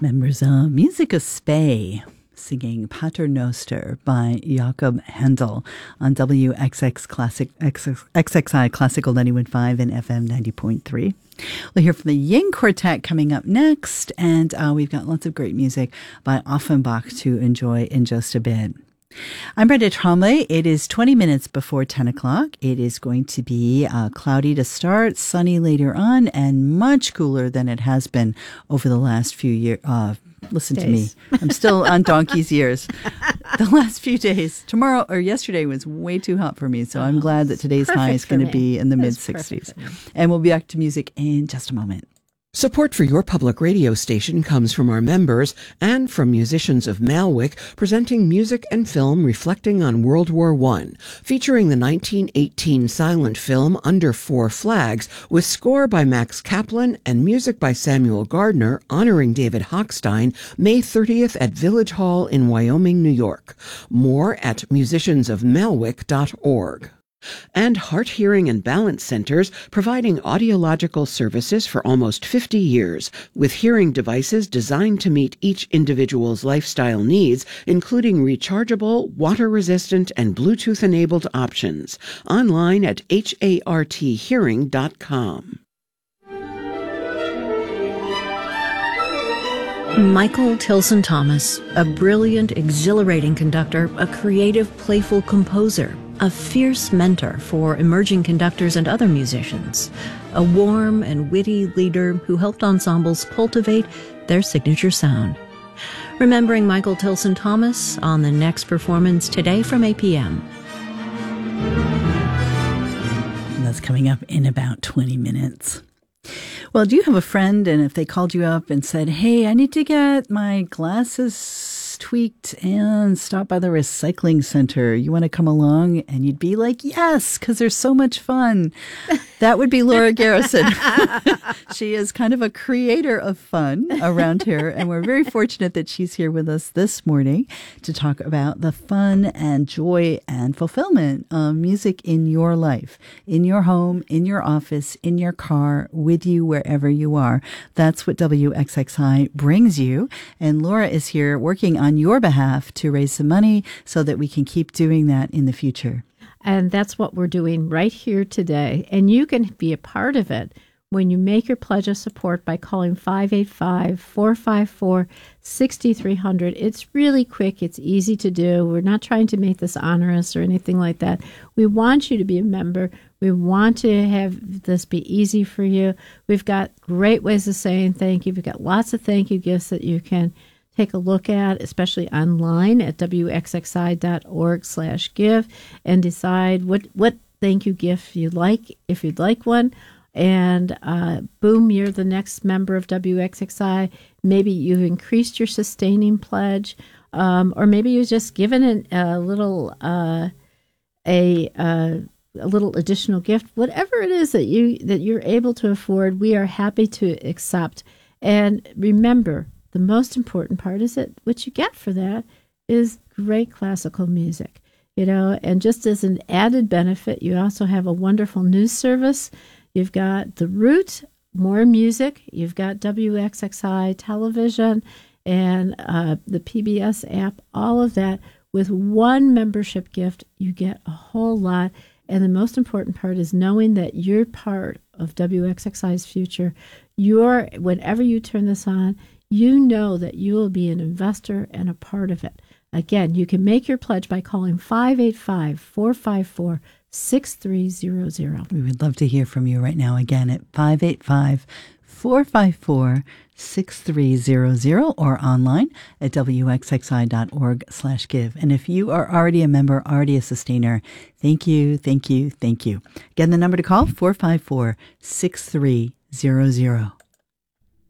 Members of Musica Spey singing Pater Noster by Jakob Handel on WXXI Classical 91.5 and FM 90.3. We'll hear from the Ying Quartet coming up next, and we've got lots of great music by Offenbach to enjoy in just a bit. I'm Brenda Trombley. It is 20 minutes before 10 o'clock. It is going to be cloudy to start, sunny later on, and much cooler than it has been over the last few years. Listen to me. I'm still on donkey's years. The last few days, tomorrow or yesterday was way too hot for me. So I'm glad that today's high is going to be in the mid-60s. And we'll be back to music in just a moment. Support for your public radio station comes from our members and from musicians of Malwick, presenting music and film reflecting on World War I, featuring the 1918 silent film Under Four Flags, with score by Max Kaplan and music by Samuel Gardner, honoring David Hochstein, May 30th at Village Hall in Wyoming, New York. More at musiciansofmalwick.org. And Heart Hearing and Balance Centers, providing audiological services for almost 50 years, with hearing devices designed to meet each individual's lifestyle needs, including rechargeable, water-resistant, and Bluetooth-enabled options. Online at harthearing.com. Michael Tilson Thomas, a brilliant, exhilarating conductor, a creative, playful composer, a fierce mentor for emerging conductors and other musicians, a warm and witty leader who helped ensembles cultivate their signature sound. Remembering Michael Tilson Thomas on the next performance today from 8 p.m. And that's coming up in about 20 minutes. Well, do you have a friend, and if they called you up and said, hey, I need to get my glasses tweaked and stop by the recycling center, you want to come along? And you'd be like, yes, because they're so much fun. That would be Laura Garrison. She is kind of a creator of fun around here, and we're very fortunate that she's here with us this morning to talk about the fun and joy and fulfillment of music in your life, in your home, in your office, in your car, with you wherever you are. That's what WXXI brings you, and Laura is here working on your behalf to raise some money so that we can keep doing that in the future. And that's what we're doing right here today. And you can be a part of it when you make your pledge of support by calling 585-454-6300. It's really quick. It's easy to do. We're not trying to make this onerous or anything like that. We want you to be a member. We want to have this be easy for you. We've got great ways of saying thank you. We've got lots of thank you gifts that you can take a look at, especially online at wxxi.org/give, and decide what thank you gift you'd like, if you'd like one. And boom, you're the next member of WXXI. Maybe you've increased your sustaining pledge, or maybe you've just given a little additional gift. Whatever it is that you're able to afford, we are happy to accept. And remember, the most important part is that what you get for that is great classical music, and just as an added benefit, you also have a wonderful news service. You've got The Root, more music. You've got WXXI television and the PBS app, all of that. With one membership gift, you get a whole lot. And the most important part is knowing that you're part of WXXI's future. Whenever you turn this on, you know that you will be an investor and a part of it. Again, you can make your pledge by calling 585-454-6300. We would love to hear from you right now, again, at 585-454-6300 or online at wxxi.org/give. And if you are already a member, already a sustainer, thank you, thank you, thank you. Again, the number to call, 454-6300.